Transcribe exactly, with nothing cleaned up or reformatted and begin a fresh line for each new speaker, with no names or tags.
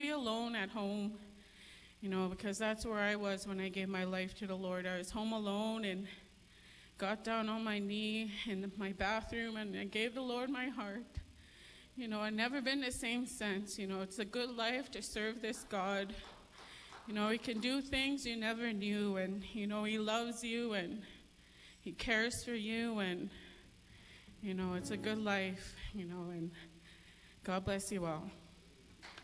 alone at home, you know, because that's where I was when I gave my life to the Lord. I was home alone and got down on my knee in my bathroom and I gave the Lord my heart. You know, I've never been the same since. You know, it's a good life to serve this God. You know, He can do things you never knew, and, you know, He loves you and He cares for you, and, you know, it's a good life, you know, and God bless you all.